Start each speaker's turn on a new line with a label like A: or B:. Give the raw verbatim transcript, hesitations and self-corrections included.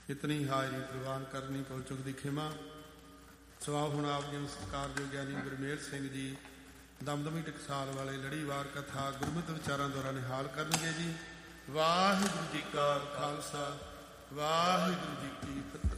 A: ਇਤਨੀ ਹਾਜ਼ਰੀ ਪ੍ਰਵਾਨ ਕਰਨੀ ਭੁੱਲ ਚੁੱਕ ਦੀ ਖਿਮਾ। ਸਵਾ ਹੁਣ ਆਪ ਜੀ ਸਤਿਕਾਰਯੋਗ ਗਿਆਨੀ ਗੁਰਮੇਲ ਸਿੰਘ ਜੀ ਦਮਦਮੀ ਟਕਸਾਲ ਵਾਲੇ ਲੜੀਵਾਰ ਕਥਾ ਗੁਰਮਤਿ ਵਿਚਾਰਾਂ ਦੁਆਰਾ ਨਿਹਾਲ ਕਰਨਗੇ ਜੀ। ਵਾਹਿਗੁਰੂ ਜੀ ਕਾ ਖਾਲਸਾ, ਵਾਹਿਗੁਰੂ ਜੀ ਕੀ ਫਤਿਹ।